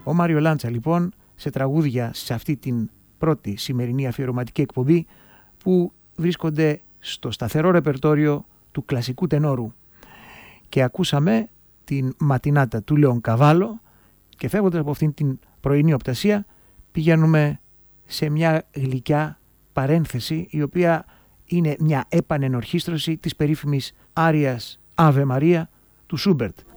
Ο Μάριο Λάντσα λοιπόν σε τραγούδια σε αυτή την πρώτη σημερινή αφιερωματική εκπομπή που βρίσκονται στο σταθερό ρεπερτόριο του κλασικού τενόρου. Και ακούσαμε την ματινάτα του Λεονκαβάλο και φεύγοντας από αυτήν την πρωινή οπτασία πηγαίνουμε σε μια γλυκιά παρένθεση η οποία είναι μια επανενορχήστρωση της περίφημης άριας Ave Maria του Σούμπερτ.